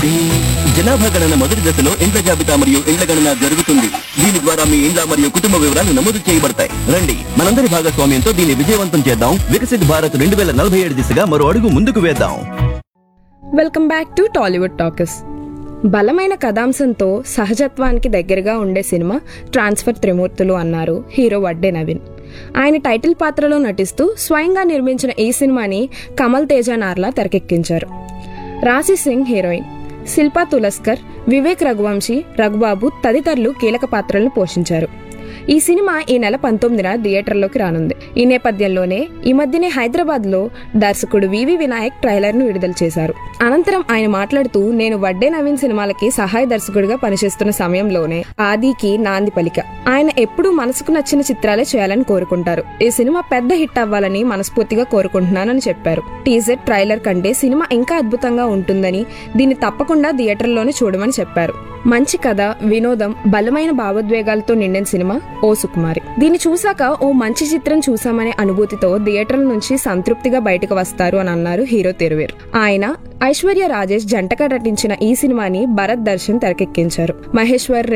ఏమిటి? జనాభా గణన మొదటి దశలో ఇండ్ల జాబితా మరియు ఇండ్ల గణన జరుగుతుంది. దీని ద్వారా మీ ఇండ్ల మరియు కుటుంబ వివరాలు నమోదు చేయబడతాయి. రండి, మనందరి భాగస్వామ్యంతో దీన్ని విజయవంతం చేద్దాం. వికసిత్ భారత్ 2047 దిశగా మరో అడుగు ముందుకు వేద్దాం. Welcome back to Tollywood talkers. బలమైన కథాంశంతో సహజత్వానికి దగ్గరగా ఉండే సినిమా ట్రాన్స్ఫర్ త్రిమూర్తులు అన్నారు హీరో వడ్డే నవీన్. ఆయన టైటిల్ పాత్రలో నటిస్తూ స్వయంగా నిర్మించిన ఈ సినిమాని కమల్ తేజ నార్లా తెరకెక్కించారు. రాశి సింగ్ హీరోయిన్, శిల్పా తులస్కర్, వివేక్ రఘువంశీ, రఘుబాబు తదితరులు కీలక పాత్రలను పోషించారు. ఈ సినిమా ఈ నెల 19న థియేటర్లోకి రానుంది. ఈ నేపథ్యంలోనే ఈ మధ్యనే హైదరాబాద్ లో దర్శకుడు వివి వినాయక్ ట్రైలర్ ను విడుదల చేశారు. అనంతరం ఆయన మాట్లాడుతూ, నేను వడ్డే నవీన్ సినిమాలకి సహాయ దర్శకుడిగా పనిచేస్తున్న సమయంలోనే ఆదికి నాంది పలిక. ఆయన ఎప్పుడూ మనసుకు నచ్చిన చిత్రాలే చేయాలని కోరుకుంటారు. ఈ సినిమా పెద్ద హిట్ అవ్వాలని మనస్ఫూర్తిగా కోరుకుంటున్నానని చెప్పారు. టీజర్ ట్రైలర్ కంటే సినిమా ఇంకా అద్భుతంగా ఉంటుందని, దీన్ని తప్పకుండా థియేటర్లోనే చూడమని చెప్పారు. మంచి కథ, వినోదం, బలమైన భావోద్వేగాలతో నిండిన సినిమా ఓ సుకుమారి. దీన్ని చూశాక ఓ మంచి చిత్రం చూసామనే అనుభూతితో థియేటర్ల నుంచి సంతృప్తిగా బయటకు వస్తారు అని అన్నారు హీరో తిరువేర్. ఆయన, ఐశ్వర్య రాజేష్ జంటగా నటించిన ఈ సినిమాని భరత్ దర్శన్ తెరకెక్కించారు. మహేశ్వర్